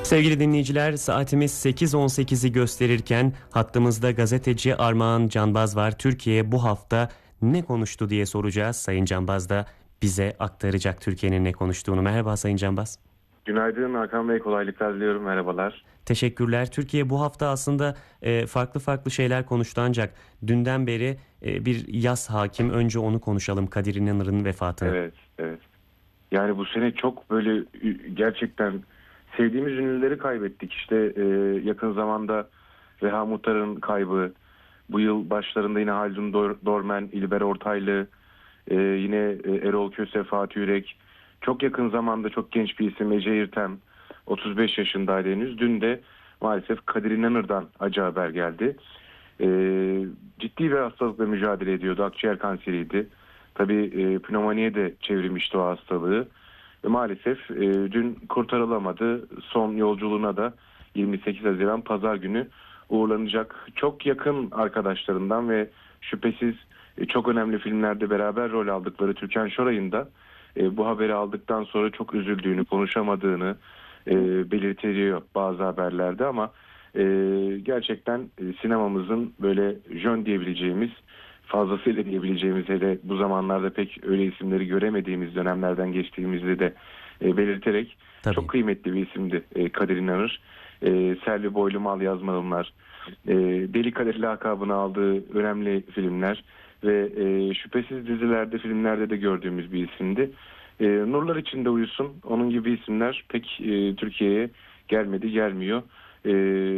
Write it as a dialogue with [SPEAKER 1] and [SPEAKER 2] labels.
[SPEAKER 1] Sevgili dinleyiciler, saatimiz 8.18'i gösterirken hattımızda gazeteci Armağan Canbaz var. Türkiye bu hafta ne konuştu diye soracağız. Sayın Canbaz da bize aktaracak Türkiye'nin ne konuştuğunu. Merhaba Sayın Canbaz.
[SPEAKER 2] Günaydın Hakan Bey, kolaylıklar diliyorum. Merhabalar.
[SPEAKER 1] Teşekkürler. Türkiye bu hafta aslında farklı şeyler konuştu ancak dünden beri bir yas hakim. Önce onu konuşalım, Kadir İnanır'ın vefatını.
[SPEAKER 2] Evet. Yani bu sene çok böyle gerçekten sevdiğimiz ünlüleri kaybettik. İşte yakın zamanda Reha Muhtar'ın kaybı, bu yıl başlarında yine Haldun Dormen, İlber Ortaylı, yine Erol Köse, Fatih Yürek. Çok yakın zamanda çok genç bir isim Ece Yırtem, 35 yaşındaydı henüz. Dün de maalesef Kadir İnanır'dan acı haber geldi. E, Ciddi bir hastalıkla mücadele ediyordu. Akciğer kanseriydi. Tabii pnömoniye de çevirmişti o hastalığı. Maalesef dün kurtarılamadı. Son yolculuğuna da 28 Haziran Pazar günü uğurlanacak. Çok yakın arkadaşlarından ve şüphesiz çok önemli filmlerde beraber rol aldıkları Türkan Şoray'ın da bu haberi aldıktan sonra çok üzüldüğünü, konuşamadığını belirtiliyor bazı haberlerde ama gerçekten sinemamızın böyle jön diyebileceğimiz, fazlasıyla diyebileceğimiz, hele bu zamanlarda pek öyle isimleri göremediğimiz dönemlerden geçtiğimizde de belirterek
[SPEAKER 1] Tabii.
[SPEAKER 2] çok kıymetli bir isimdi Kadir İnanır. Selvi Boylu Mal Yazmalımlar, Deli Kadir lakabını aldığı önemli filmler ve şüphesiz dizilerde, filmlerde de gördüğümüz bir isimdi. Nurlar içinde uyusun. Onun gibi isimler pek Türkiye'ye gelmiyor.